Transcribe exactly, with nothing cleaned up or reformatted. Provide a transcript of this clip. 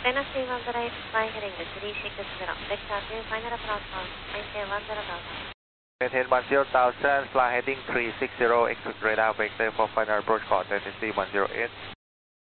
Tennessee one zero eight, flying heading to three six zero, vector two, final approach on, maintain one zero thousand. Maintain one zero thousand, fly heading three six zero, exit radar vector for final approach call Tennessee one zero eight.